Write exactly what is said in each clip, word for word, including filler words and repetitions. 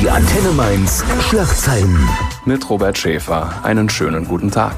Die Antenne Mainz Schlagzeilen. Mit Robert Schäfer. Einen schönen guten Tag.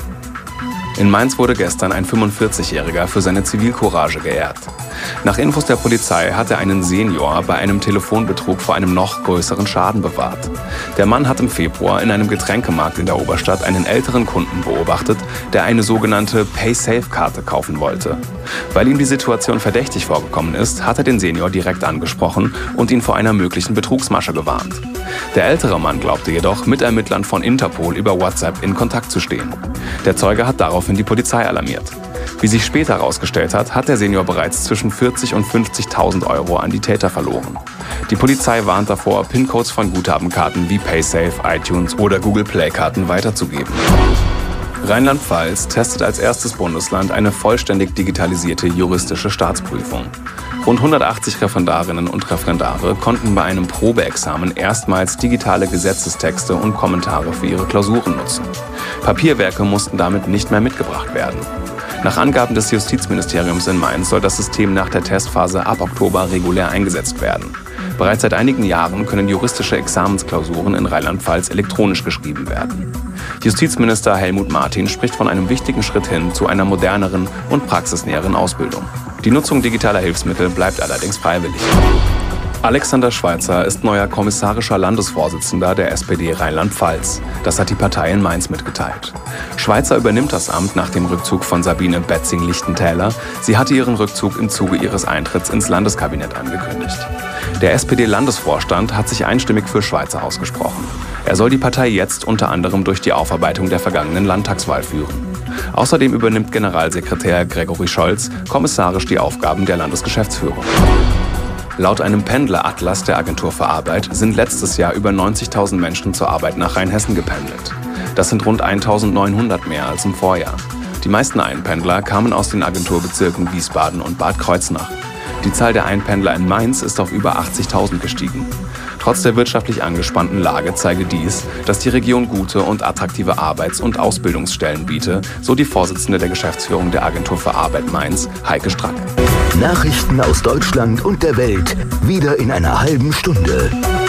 In Mainz wurde gestern ein fünfundvierzigjähriger für seine Zivilcourage geehrt. Nach Infos der Polizei hat er einen Senior bei einem Telefonbetrug vor einem noch größeren Schaden bewahrt. Der Mann hat im Februar in einem Getränkemarkt in der Oberstadt einen älteren Kunden beobachtet, der eine sogenannte Pay-Safe-Karte kaufen wollte. Weil ihm die Situation verdächtig vorgekommen ist, hat er den Senior direkt angesprochen und ihn vor einer möglichen Betrugsmasche gewarnt. Der ältere Mann glaubte jedoch, mit Ermittlern von Interpol über WhatsApp in Kontakt zu stehen. Der Zeuge hat daraufhin die Polizei alarmiert. Wie sich später herausgestellt hat, hat der Senior bereits zwischen vierzig und fünfzigtausend Euro an die Täter verloren. Die Polizei warnt davor, PIN-Codes von Guthabenkarten wie PaySafe, iTunes oder Google Play-Karten weiterzugeben. Rheinland-Pfalz testet als erstes Bundesland eine vollständig digitalisierte juristische Staatsprüfung. Rund hundertachtzig Referendarinnen und Referendare konnten bei einem Probeexamen erstmals digitale Gesetzestexte und Kommentare für ihre Klausuren nutzen. Papierwerke mussten damit nicht mehr mitgebracht werden. Nach Angaben des Justizministeriums in Mainz soll das System nach der Testphase ab Oktober regulär eingesetzt werden. Bereits seit einigen Jahren können juristische Examensklausuren in Rheinland-Pfalz elektronisch geschrieben werden. Justizminister Helmut Martin spricht von einem wichtigen Schritt hin zu einer moderneren und praxisnäheren Ausbildung. Die Nutzung digitaler Hilfsmittel bleibt allerdings freiwillig. Alexander Schweitzer ist neuer kommissarischer Landesvorsitzender der S P D Rheinland-Pfalz. Das hat die Partei in Mainz mitgeteilt. Schweitzer übernimmt das Amt nach dem Rückzug von Sabine Betzing-Lichtentäler. Sie hatte ihren Rückzug im Zuge ihres Eintritts ins Landeskabinett angekündigt. Der S P D-Landesvorstand hat sich einstimmig für Schweitzer ausgesprochen. Er soll die Partei jetzt unter anderem durch die Aufarbeitung der vergangenen Landtagswahl führen. Außerdem übernimmt Generalsekretär Gregory Scholz kommissarisch die Aufgaben der Landesgeschäftsführung. Laut einem Pendleratlas der Agentur für Arbeit sind letztes Jahr über neunzigtausend Menschen zur Arbeit nach Rheinhessen gependelt. Das sind rund eintausendneunhundert mehr als im Vorjahr. Die meisten Einpendler kamen aus den Agenturbezirken Wiesbaden und Bad Kreuznach. Die Zahl der Einpendler in Mainz ist auf über achtzigtausend gestiegen. Trotz der wirtschaftlich angespannten Lage zeige dies, dass die Region gute und attraktive Arbeits- und Ausbildungsstellen biete, so die Vorsitzende der Geschäftsführung der Agentur für Arbeit Mainz, Heike Strack. Nachrichten aus Deutschland und der Welt, wieder in einer halben Stunde.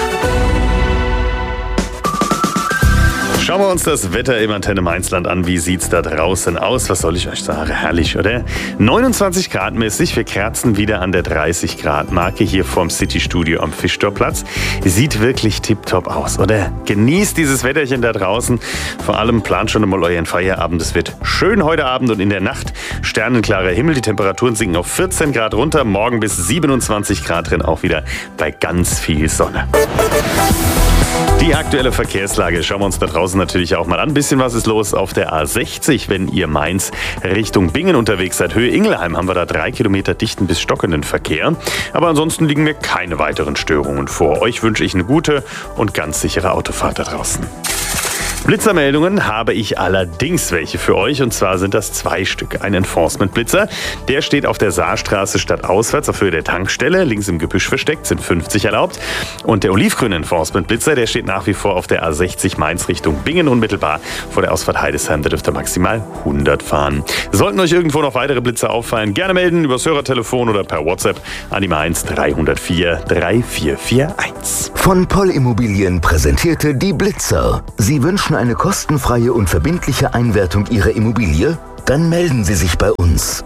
Schauen wir uns das Wetter im Antenne Mainzland an. Wie sieht's da draußen aus? Was soll ich euch sagen? Herrlich, oder? neunundzwanzig Grad mäßig. Wir kratzen wieder an der dreißig Grad Marke hier vorm City-Studio am Fischtorplatz. Sieht wirklich tipptopp aus, oder? Genießt dieses Wetterchen da draußen. Vor allem plant schon einmal euren Feierabend. Es wird schön heute Abend und in der Nacht. Sternenklarer Himmel. Die Temperaturen sinken auf vierzehn Grad runter. Morgen bis siebenundzwanzig Grad drin. Auch wieder bei ganz viel Sonne. Die aktuelle Verkehrslage schauen wir uns da draußen natürlich auch mal an. Ein bisschen was ist los auf der A sechzig, wenn ihr Mainz Richtung Bingen unterwegs seid. Höhe Ingelheim haben wir da drei Kilometer dichten bis stockenden Verkehr. Aber ansonsten liegen mir keine weiteren Störungen vor. Euch wünsche ich eine gute und ganz sichere Autofahrt da draußen. Blitzermeldungen habe ich allerdings welche für euch, und zwar sind das zwei Stück. Ein Enforcement-Blitzer, der steht auf der Saarstraße stadtauswärts auf Höhe der Tankstelle, links im Gebüsch versteckt, sind fünfzig erlaubt. Und der olivgrüne Enforcement-Blitzer, der steht nach wie vor auf der A sechzig Mainz Richtung Bingen unmittelbar vor der Ausfahrt Heidesheim, da dürft ihr maximal hundert fahren. Sollten euch irgendwo noch weitere Blitzer auffallen, gerne melden übers Hörertelefon oder per WhatsApp an die Mainz drei null vier drei vier vier eins. Von Poll Immobilien präsentierte die Blitzer. Sie wünschen eine kostenfreie und verbindliche Einwertung Ihrer Immobilie? Dann melden Sie sich bei uns.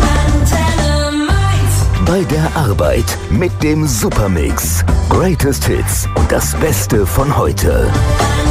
Bei der Arbeit mit dem Supermix. Greatest Hits und das Beste von heute.